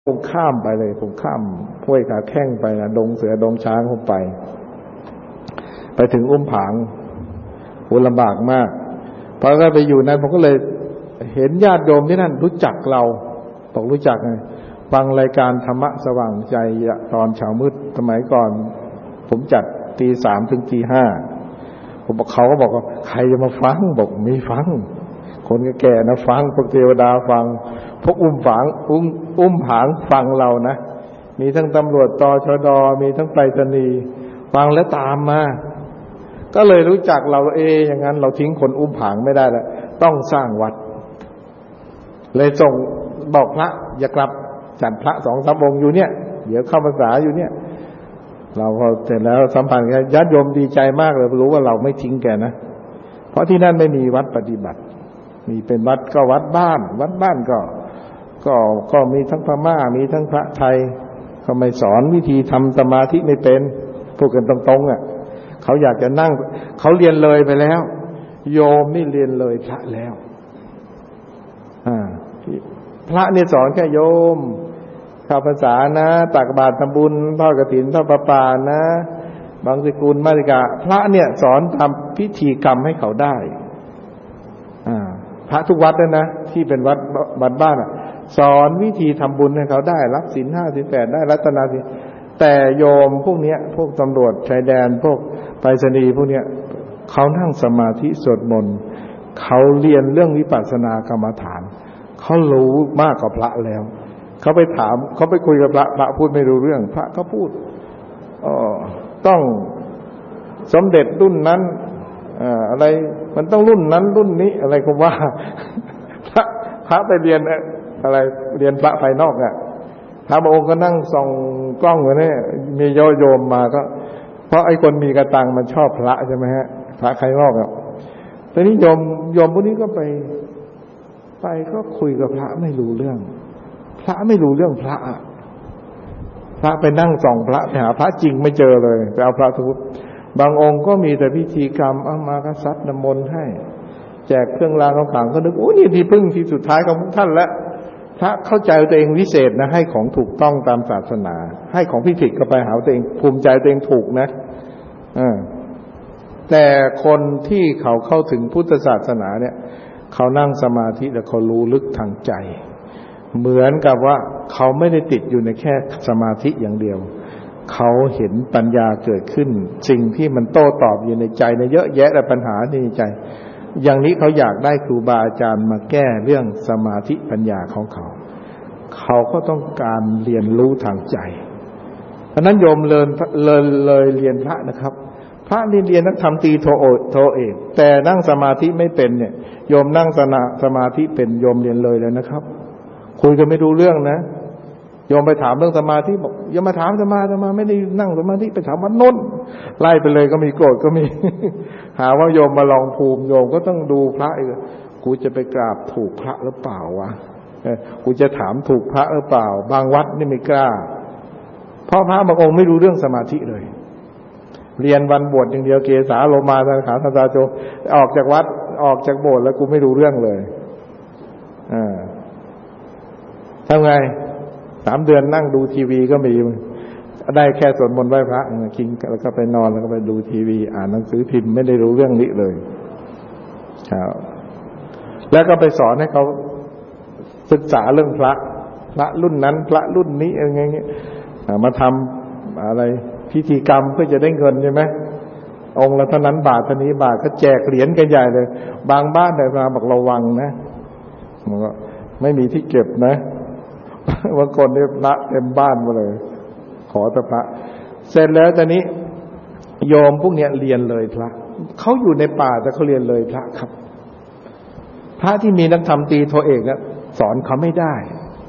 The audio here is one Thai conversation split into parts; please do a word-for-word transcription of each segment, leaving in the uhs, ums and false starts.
ผมข้ามไปเลยผมข้ามห้วยขาแข้งไปนะดงเสือดงช้างผมไปไปถึงอุ้มผางโหลำบากมากพอก็ไปอยู่นั้นผมก็เลยเห็นญาติโยมที่นั่นรู้จักเราบอกรู้จักไงฟังรายการธรรมะสว่างใจตอนเช้ามืดสมัยก่อนผมจัดตีสามถึงตีห้าผมบอกเขาก็บอกว่าใครจะมาฟังบอกไม่ฟังคนแก่ๆนะฟังพวกเทวดาฟังพวกอุ้มฝางอุ้มอุ้มผางฟังเรานะมีทั้งตำรวจตชดมีทั้งไปรษณีย์ฟังแล้วตามมาก็เลยรู้จักเราเออย่างนั้นเราทิ้งคนอุ้มผางไม่ได้แล้วต้องสร้างวัดเลยส่งบอกพระอย่ากลับจัดพระสองสามองค์อยู่เนี่ยเดี๋ยวเข้าพรรษาอยู่เนี่ยเราพอเสร็จแล้วสัมพันธ์กันญาติโยมดีใจมากเลยรู้ว่าเราไม่ทิ้งแกนะเพราะที่นั่นไม่มีวัดปฏิบัติมีเป็นวัดก็วัดบ้านวัดบ้านก็ก็ก็มีทั้งพม่ามีทั้งพระไทยเขาไม่สอนวิธีทำสมาธิไม่เป็นพูดกันตรงๆอ่ะเขาอยากจะนั่งเขาเรียนเลยไปแล้วโยมนี่เรียนเลยพระแล้วอ่าพระเนี่ยสอนแค่โยมเข้าพรรษานะตักบาตรทำบุญทอดกฐินทอดประปานะบางสกุลมาติกาพระเนี่ยสอนทำพิธีกรรมให้เขาได้อ่าพระทุกวัดเลยนะที่เป็นวัดวัดบ้านอ่ะสอนวิธีทำบุญให้เขาได้รับศีลห้าศีลแปดได้รัตนาศีลแต่โยมพวกเนี้ยพวกตำรวจชายแดนพวกไปรษณีย์พวกเนี้ยเขานั่งสมาธิสวดมนต์เขาเรียนเรื่องวิปัสสนากรรมฐานเขารู้มากกว่าพระแล้วเขาไปถามเขาไปคุยกับพระพระพูดไม่รู้เรื่องพระเขาพูดอ๋อต้องสมเด็จรุ่นนั้นอ่าอะไรมันต้องรุ่นนั้นรุ่นนี้อะไรก็ว่าพระพระไปเรียนอะไรเรียนพระภายนอกอ่ะพระบางองค์ก็นั่งส่องกล้องอยู่เนี่ยมีโยโยมมาก็เพราะไอ้คนมีกระตังมันชอบพระใช่ไหมฮะพระภายนอกอ่ะตอนนี้โยมโยมพวกนี้ก็ไปไปก็คุยกับพระไม่รู้เรื่องพระไม่รู้เรื่องพระพระไปนั่งส่องพระไปหาพระจริงไม่เจอเลยไปเอาพระทุกบางองค์ก็มีแต่พิธีกรรมเอามาก็ซัดน้ำมนต์ให้แจกเครื่องรางของขลังก็นึกโอ้นี่ที่พึ่งที่สุดท้ายของพวกท่านแล้วพระเข้าใจตัวเองวิเศษนะให้ของถูกต้องตามศาสนาให้ของพิถิตก็ไปหาตัวเองภูมิใจตัวเองถูกนะอ่าแต่คนที่เขาเข้าถึงพุทธศาสนาเนี่ยเขานั่งสมาธิแล้วเขารู้ลึกทางใจเหมือนกับว่าเขาไม่ได้ติดอยู่ในแค่สมาธิอย่างเดียวเขาเห็นปัญญาเกิดขึ้นสิ่งที่มันโต้ตอบอยู่ในใจในเยอะแยะแต่ปัญหาในใจอย่างนี้เขาอยากได้ครูบาอาจารย์มาแก้เรื่องสมาธิปัญญาของเขาเขาก็ต้องการเรียนรู้ทางใจเพราะนั้นโยมเลยเลยเลยเรียนพระนะครับพระเรียนเรียนนักธรรมตีโทโอโทเอกแต่นั่งสมาธิไม่เป็นเนี่ยโยมนั่งสมาสมาธิเป็นโยมเรียนเลยแล้วนะครับคุยกันไม่รู้เรื่องนะโยมไปถามเรื่องสมาธิบอกอย่ามาถามสมาสมาไม่ได้นั่งสมาธิไปถามวันโน้นไล่ไปเลยก็มีโกรธก็มี หาว่าโยมมาลองภูมิโยมก็ต้องดูพระอีกกูจะไปกราบถูกพระหรือเปล่าวะกูจะถามถูกพระหรือเปล่าบางวัดนี่ไม่กล้าเพราะพระบางองค์ไม่รู้เรื่องสมาธิเลยเรียนวันบวชอย่างเดียวเกสาโลมาสาขาธาตาโจออกจากวัดออกจากโบสถ์แล้วกูไม่รู้เรื่องเลยอ่าทำไงสามเดือนนั่งดูทีวีก็มีได้แค่สวดมนต์ไหว้พระกินแล้วก็ไปนอนแล้วก็ไปดูทีวีอ่านหนังสือพิมพ์ไม่ได้รู้เรื่องนี้เลยครับแล้วก็ไปสอนให้เขาศึกษาเรื่องพระพระรุ่นนั้นพระรุ่นนี้อะไรเงี้ยมาทำอะไรพิธีกรรมเพื่อจะได้เงินใช่ไหมองค์ละเท่านั้นบาทเท่านี้บาทก็แจกเหรียญกันใหญ่เลยบางบ้านแต่มาบอกระวังนะมันก็ไม่มีที่เก็บนะบางคนเนี่ยพระเต็มบ้านมาเลยขอแต่พระเสร็จแล้วตอนนี้โยมพวกเนี้ยเรียนเลยพระเขาอยู่ในป่าแต่เขาเรียนเลยพระครับพระที่มีนักธรรมตีโทเอกนะสอนเขาไม่ได้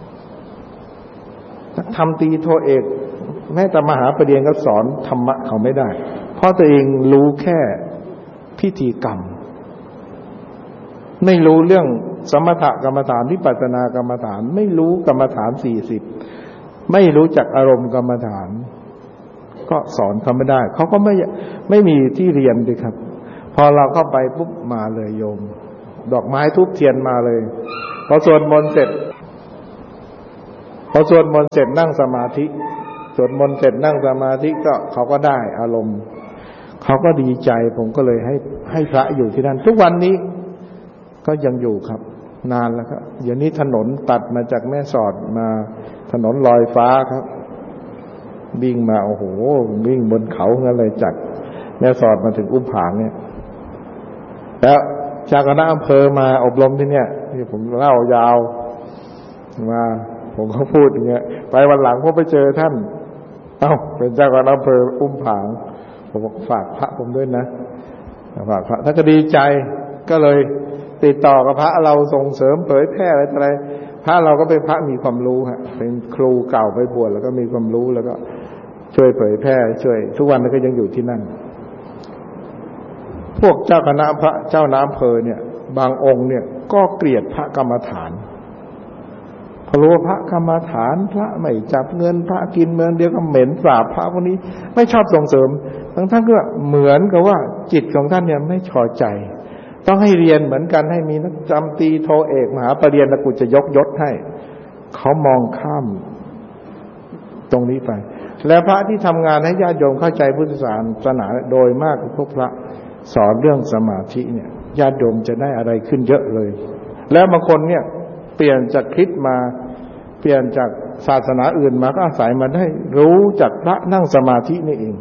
นักธรรมตีโทเอกแม้แต่มหาปริญญาก็สอนธรรมะเขาไม่ได้เพราะตัวเองรู้แค่พิธีกรรมไม่รู้เรื่องสมถกรรมฐานวิปัสสนากรรมฐานไม่รู้กรรมฐานสี่สิบไม่รู้จักอารมณ์กรรมฐานก็สอนเขาไม่ได้เขาก็ไม่ไม่มีที่เรียนดิครับพอเราเข้าไปปุ๊บมาเลยโยมดอกไม้ทุบเทียนมาเลยพอสวดมนต์เสร็จพอสวดมนต์เสร็จนั่งสมาธิสวดมนต์เสร็จนั่งสมาธิก็เขาก็ได้อารมณ์เขาก็ดีใจผมก็เลยให้ให้พระอยู่ที่นั่นทุกวันนี้ก็ยังอยู่ครับนานแล้วครับเดี๋ยวนี้ถนนตัดมาจากแม่สอดมาถนนลอยฟ้าครับวิ่งมาโอ้โหวิ่งบนเขางั้นเลยจากแม่สอดมาถึงอุ้มผางเนี่ยแล้วจากคณะอำเภอมาอบรมที่เนี่ยที่ผมเล่ายาวมาผมก็พูดอย่างเงี้ยไปวันหลังผมไปเจอท่านเอ้าเป็นเจ้าคณะอำเภออุ้มผางผมบอกฝากพระผมด้วยนะฝากพระท่านก็ดีใจก็เลยติดต่อกับพระเราส่งเสริมเผยแพร่อะไรอะไรพระเราก็เป็นพระมีความรู้ฮะเป็นครูเก่าไปบวชแล้วก็มีความรู้แล้วก็ช่วยเผยแพร่ช่วยทุกวันนี้ก็ยังอยู่ที่นั่นพวกเจ้าคณะพระเจ้าน้ำอำเภอเนี่ยบางองค์เนี่ยก็เกลียดพระกรรมฐานพอรู้ว่าพระกรรมฐานพระไม่จับเงินพระกินเมืองเดียวก็เหม็นสาบพระพวกนี้ไม่ชอบส่งเสริมทั้งท่านก็เหมือนกับว่าจิตของท่านเนี่ยไม่พอใจต้องให้เรียนเหมือนกันให้มีนักจำตีโทเอกมหาปรริญญากูจะยกยศให้เขามองข้ามตรงนี้ไปและพระที่ทำงานให้ญาติโยมเข้าใจพุทธศาสนาโดยมากพวกพระสอนเรื่องสมาธิเนี่ยญาติโยมจะได้อะไรขึ้นเยอะเลยแล้วบางคนเนี่ยเปลี่ยนจากคริสต์มาเปลี่ยนจากศาสนาอื่นมาก็อาศัยมาได้รู้จากพระนั่งสมาธินี่เอง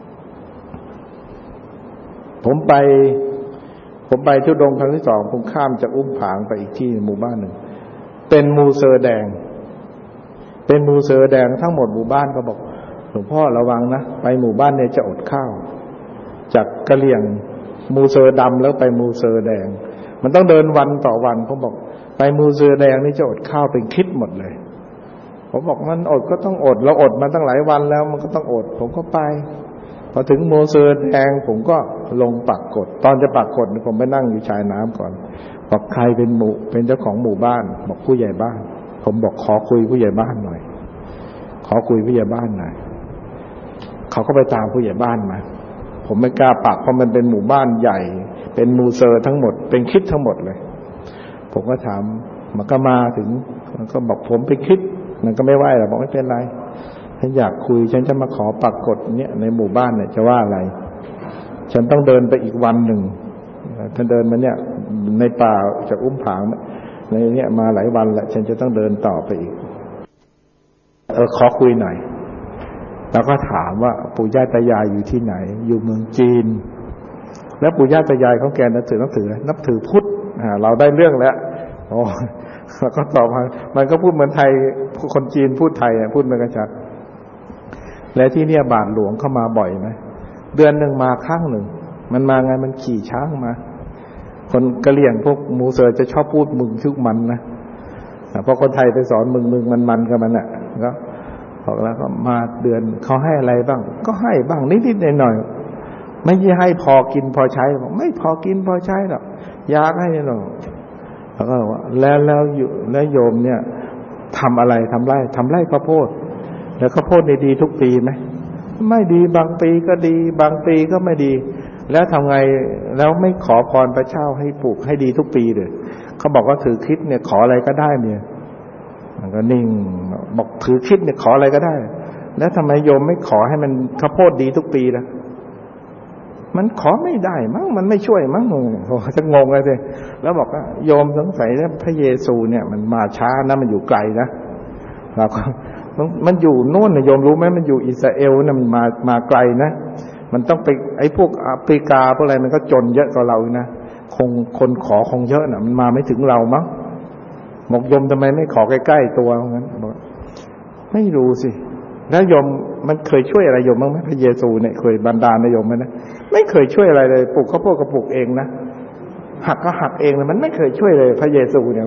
ผมไปผมไปทุดงค์ครั้งที่สองผมข้ามจากอุ้มผางไปอีกที่หมู่บ้านหนึ่งเป็นมูเซอร์แดงเป็นมูเซอร์แดงทั้งหมดหมู่บ้านก็บอกหลวงพ่อระวังนะไปหมู่บ้านเนี่ยจะอดข้าวจากกะเหรี่ยงมูเซอร์ดำแล้วไปมูเซอร์แดงมันต้องเดินวันต่อวันผมบอกไปมูเซอร์แดงนี่จะอดข้าวเป็นคิดหมดเลยผมบอกมันอดก็ต้องอดเราอดมาตั้งหลายวันแล้วมันก็ต้องอดผมก็ไปพอถึงมูเซอร์แดงผมก็ลงปักกฎตอนจะปักกฎผมไปนั่งอยู่ชายน้ำก่อนบอกใครเป็นหมู่เป็นเจ้าของหมู่บ้านบอกผู้ใหญ่บ้านผมบอกขอคุยผู้ใหญ่บ้านหน่อยขอคุยผู้ใหญ่บ้านหน่อยเขาก็ไปตามผู้ใหญ่บ้านมาผมไม่กล้าปักเพราะมันเป็นหมู่บ้านใหญ่เป็นมูเซอร์ทั้งหมดเป็นคิดทั้งหมดเลยผมก็ถามมันก็มาถึงมันก็บอกผมไปคิดมันก็ไม่ไหวหรอกบอกไม่เป็นไรฉันอยากคุยฉันจะมาขอปักกฎเนี่ยในหมู่บ้านเนี่ยจะว่าอะไรฉันต้องเดินไปอีกวันหนึ่งท่านเดินมาเนี่ยในป่าจากอุ้มผางในเนี่ยมาหลายวันแล้วฉันจะต้องเดินต่อไปอีกเออขอคุยหน่อยแล้วก็ถามว่าปู่ย่าตายายอยู่ที่ไหนอยู่เมืองจีนแล้วปู่ย่าตายายเขาแกนับถือนับถือนับถือพุทธอ่าเราได้เรื่องแล้วอ๋อแล้วก็ตอบมามันก็พูดเหมือนไทยคนจีนพูดไทยพูดเหมือนกันชัดและที่เนี่ยบาทหลวงเข้ามาบ่อยไหมเดือนหนึ่งมาครั้งหนึ่งมันมาไงมันขี่ช้างมาคนกะเหรี่ยงพวกมูเซอร์จะชอบพูดมึงชุกมันนะเพราะคนไทยไปสอนมึงมึงมันมันกับมันอ่ะก็บอกแล้วก็มาเดือนเขาให้อะไรบ้างก็ให้บ้างนิดๆหน่อยๆไม่ใช่ให้พอกินพอใช้บอกไม่พอกินพอใช้หรอกอยากให้หรอกแล้วก็ว่าแล้วแล้วอยู่แล้วโยมเนี่ยทำอะไรทำไร่ทำไร่ข้าวโพดแล้วข้าวโพดดีทุกปีไหมไม่ดีบางปีก็ดีบางปีก็ไม่ดีแล้วทำไงแล้วไม่ขอพรพระเจ้าให้ปลูกให้ดีทุกปีเลยเขาบอกว่าถือคริสต์เนี่ยขออะไรก็ได้เนี่ยมันก็นิ่งบอกถือคริสต์เนี่ยขออะไรก็ได้แล้วทำไมโยมไม่ขอให้มันข้าวโพดดีทุกปีล่ะมันขอไม่ได้มั้งมันไม่ช่วยมั้งโอ้จะงงเลยสิแล้วบอกว่าโยมสงสัยว่าพระเยซูเนี่ยมันมาช้านะมันอยู่ไกลนะเราก็มันอยู่โน่นนะโยมรู้ไหมมันอยู่อิสราเอลนะมันมามาไกลนะมันต้องไปไอ้พวกแอฟริกาพวกอะไรมันก็จนเยอะกว่าเรานะคงคนขอคงเยอะนะมันมาไม่ถึงเรามั้งบอกโยมทำไมไม่ขอใกล้ๆตัวงั้นบอกไม่รู้สิแล้วโยมมันเคยช่วยอะไรโยมบ้างไหมพระเยซูเนี่ยเคยบันดาลนโยมไหมนะไม่เคยช่วยอะไรเลยปลูกข้าวโพดก็ปลูกเองนะหักก็หักเองเลยมันไม่เคยช่วยเลยพระเยซูเนี่ย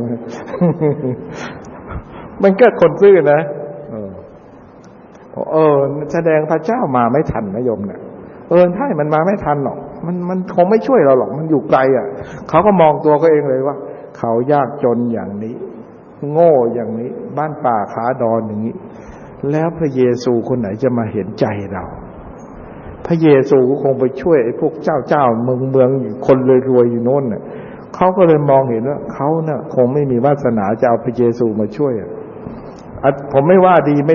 มันก็คนซื่อนะเออเออแสดงพระเจ้ามาไม่ทันนะโยมเนี่ยเออใช่มันมาไม่ทันหรอกมันมันคงไม่ช่วยเราหรอกมันอยู่ไกลอ่ะเขาก็มองตัวเขาเองเลยว่าเขายากจนอย่างนี้โง่อย่างนี้บ้านป่าขาดอนอย่างนี้แล้วพระเยซูคนไหนจะมาเห็นใจเราพระเยซูก็คงไปช่วยไอ้พวกเจ้าเจ้าเมืองเมืองคนรวยๆอยู่โน่นน่ะเขาก็เลยมองเห็นว่าเขาน่ะคงไม่มีวาสนาจะเอาพระเยซูมาช่วยผมไม่ว่าดีไม่